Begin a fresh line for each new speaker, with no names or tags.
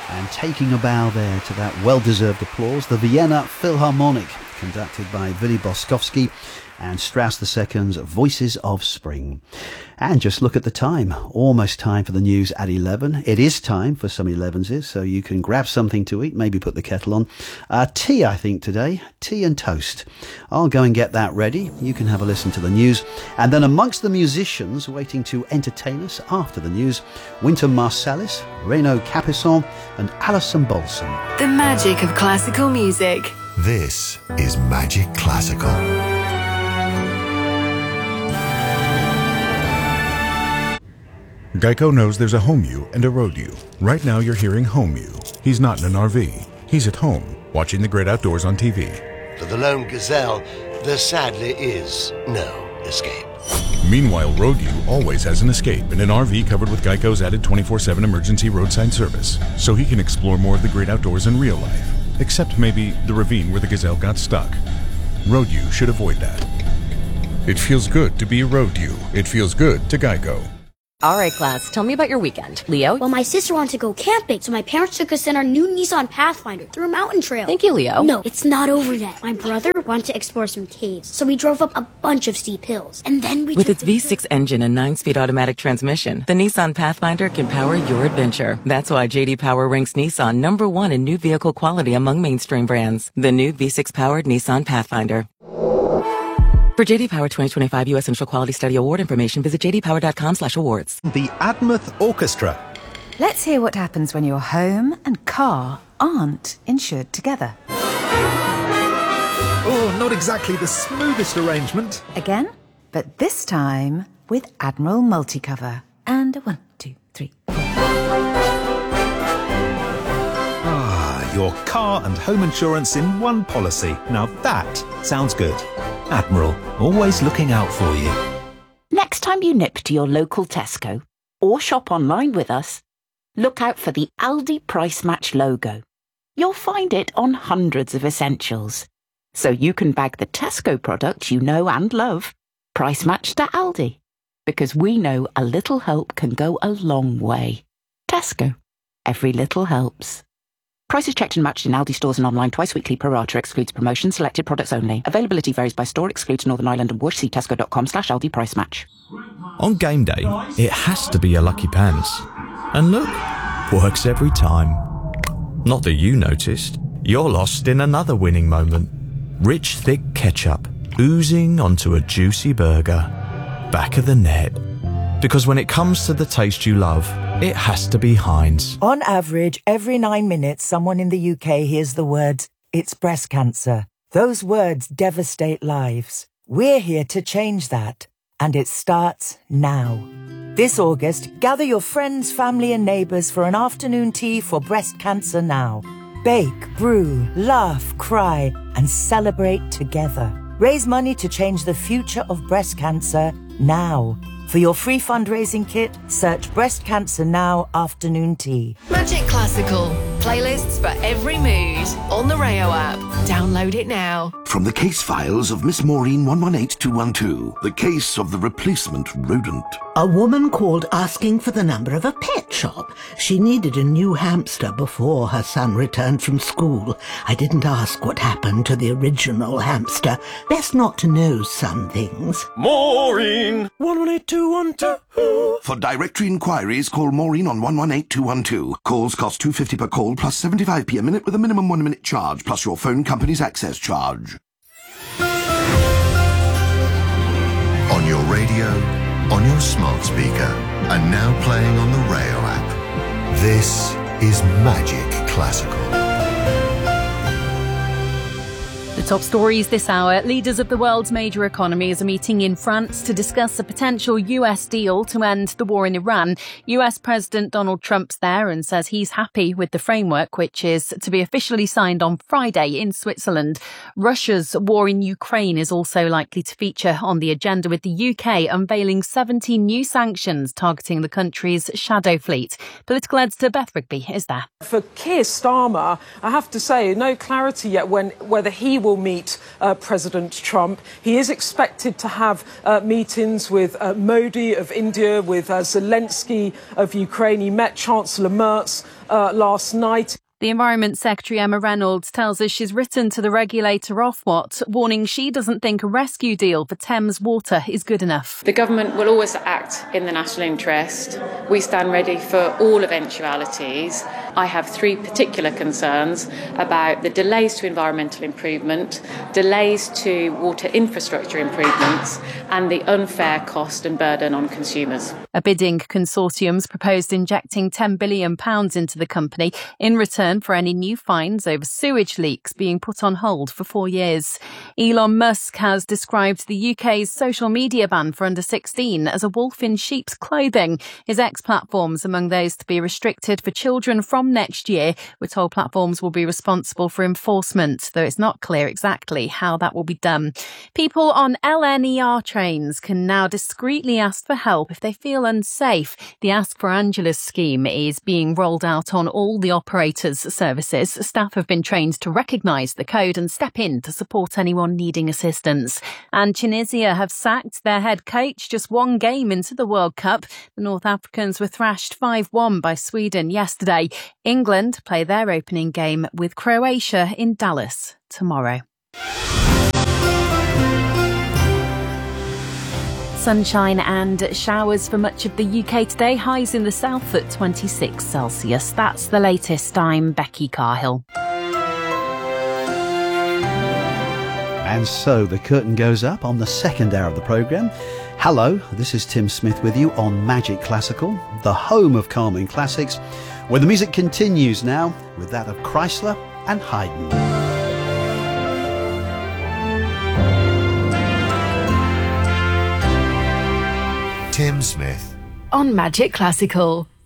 And taking a bow there to that well-deserved applause, the Vienna Philharmonic, conducted by Willy Boskowski and Strauss II's Voices of Spring. And just look at the time. Almost time for the news at 11. It is time for some 11s, so you can grab something to eat, maybe put the kettle on. Tea, I think, today. Tea and toast. I'll go and get that ready. You can have a listen to the news. And then amongst the musicians waiting to entertain us after the news, Wynton Marsalis, Renaud Capuçon and Alison Balsom.
The magic of classical music.
This is Magic Classical.
Geico knows there's a home you and a road you. Right now you're hearing home you. He's not in an RV. He's at home, watching the great outdoors on TV.
For the lone gazelle, there sadly is no escape.
Meanwhile, road you always has an escape in an RV covered with Geico's added 24/7 emergency roadside service, so he can explore more of the great outdoors in real life. Except maybe the ravine where the gazelle got stuck. Road you should avoid that. It feels good to be a road you. It feels good to Geico.
All right, class, tell me about your weekend. Leo?
Well, my sister wanted to go camping, so my parents took us in our new Nissan Pathfinder through a mountain trail.
Thank you, Leo.
No, it's not over yet. My brother wanted to explore some caves, so we drove up a bunch of steep hills. And then we
With its V6 engine and 9-speed automatic transmission, the Nissan Pathfinder can power your adventure. That's why J.D. Power ranks Nissan #1 in new vehicle quality among mainstream brands. The new V6-powered Nissan Pathfinder. For J.D. Power 2025 U.S. Initial Quality Study Award information, visit jdpower.com/awards.
The Admouth Orchestra.
Let's hear what happens when your home and car aren't insured together.
Oh, not exactly the smoothest arrangement.
Again, but this time with Admiral Multicover. And 1, 2, 3, 4.
Your car and home insurance in one policy. Now that sounds good. Admiral, always looking out for you.
Next time you nip to your local Tesco or shop online with us, look out for the Aldi Price Match logo. You'll find it on hundreds of essentials. So you can bag the Tesco products you know and love, price matched to Aldi. Because we know a little help can go a long way. Tesco. Every little helps. Prices checked and matched in Aldi stores and online twice weekly. Pro rata excludes promotion. Selected products only. Availability varies by store. Excludes Northern Ireland and Worcester. See tesco.com/Aldi price match.
On game day, it has to be a Lucky Pants. And look, works every time. Not that you noticed. You're lost in another winning moment. Rich, thick ketchup oozing onto a juicy burger. Back of the net. Because when it comes to the taste you love, it has to be Heinz.
On average, every 9 minutes, someone in the UK hears the words, "It's breast cancer." Those words devastate lives. We're here to change that. And it starts now. This August, gather your friends, family and neighbours for an afternoon tea for Breast Cancer Now. Bake, brew, laugh, cry and celebrate together. Raise money to change the future of breast cancer now. For your free fundraising kit, search Breast Cancer Now Afternoon Tea.
Magic Classical. Playlists for every mood. On the Rayo app. Download it now.
From the case files of Miss Maureen 118212, the case of the replacement rodent.
A woman called asking for the number of a pet shop. She needed a new hamster before her son returned from school. I didn't ask what happened to the original hamster. Best not to know some things.
Maureen 118212. For directory inquiries, call Maureen on 118212. Calls cost $2.50 per call plus 75p a minute with a minimum 1 minute charge plus your phone company's access charge.
On your radio, on your smart speaker, and now playing on the Rayo app. This is Magic Classical.
The top stories this hour. Leaders of the world's major economies are meeting in France to discuss a potential US deal to end the war in Iran. US President Donald Trump's there and says he's happy with the framework, which is to be officially signed on Friday in Switzerland. Russia's war in Ukraine is also likely to feature on the agenda, with the UK unveiling 70 new sanctions targeting the country's shadow fleet. Political editor Beth Rigby is there.
For Keir Starmer, I have to say, no clarity yet whether he will meet President Trump. He is expected to have meetings with Modi of India, with Zelensky of Ukraine. He met Chancellor Merz last night.
The Environment Secretary Emma Reynolds tells us she's written to the regulator Ofwat, warning she doesn't think a rescue deal for Thames Water is good enough.
The government will always act in the national interest. We stand ready for all eventualities. I have three particular concerns about the delays to environmental improvement, delays to water infrastructure improvements, and the unfair cost and burden on consumers.
A bidding consortium's proposed injecting £10 billion into the company in return for any new fines over sewage leaks being put on hold for 4 years. Elon Musk has described the UK's social media ban for under 16 as a wolf in sheep's clothing. His X platforms among those to be restricted for children from next year. We're told platforms will be responsible for enforcement, though it's not clear exactly how that will be done. People on LNER trains can now discreetly ask for help if they feel unsafe. The Ask for Angela scheme is being rolled out on all the operators' services. Staff have been trained to recognise the code and step in to support anyone needing assistance. And Tunisia have sacked their head coach just one game into the World Cup. The North Africans were thrashed 5-1 by Sweden yesterday. England play their opening game with Croatia in Dallas tomorrow. Sunshine and showers for much of the UK today. Highs in the south at 26 Celsius. That's the latest. I'm Becky Carhill.
And so the curtain goes up on the second hour of the programme. Hello, this is Tim Smith with you on Magic Classical, the home of calming classics, where the music continues now with that of Chrysler and Haydn.
Tim Smith
on Magic Classical.